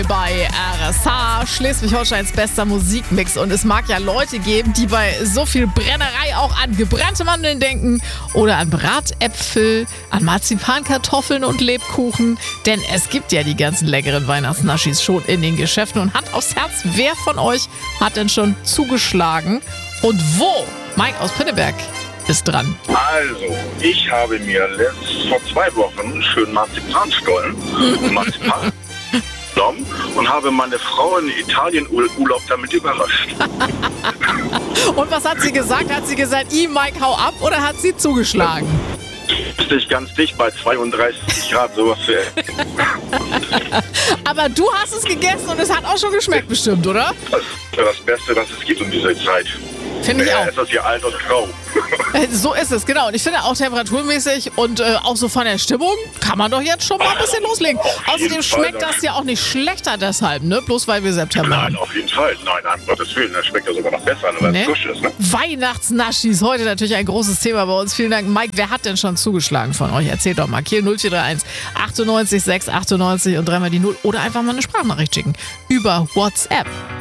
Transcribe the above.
Bei RSH, Schleswig-Holsteins bester Musikmix. Und es mag ja Leute geben, die bei so viel Brennerei auch an gebrannte Mandeln denken oder an Bratäpfel, an Marzipankartoffeln und Lebkuchen. Denn es gibt ja die ganzen leckeren Weihnachtsnaschis schon in den Geschäften. Und Hand aufs Herz, wer von euch hat denn schon zugeschlagen? Und wo? Mike aus Pinneberg ist dran. Also, ich habe mir vor 2 Wochen schön Marzipanstollen genommen und habe meine Frau in Italien Urlaub damit überrascht. Und was hat sie gesagt? Hat sie gesagt, Mike, hau ab, oder hat sie zugeschlagen? Ist nicht ganz dicht bei 32 Grad sowas zu essen. Aber du hast es gegessen und es hat auch schon geschmeckt bestimmt, oder? Das ist das Beste, was es gibt in dieser Zeit. Finde ich auch. Ist das hier alt und grau. So ist es, genau. Und ich finde auch temperaturmäßig und auch so von der Stimmung kann man doch jetzt schon mal ein bisschen loslegen. Außerdem schmeckt das ja auch nicht schlechter deshalb, ne? Bloß weil wir September haben. Nein, auf jeden Fall. Nein, um Gottes Willen. Das schmeckt ja sogar noch besser, weil es frisch ist, ne? Weihnachtsnaschis, heute natürlich ein großes Thema bei uns. Vielen Dank. Mike, wer hat denn schon zugeschlagen von euch? Erzählt doch mal. Kiel 0431 98 6 98 und dreimal die 0. Oder einfach mal eine Sprachnachricht schicken über WhatsApp.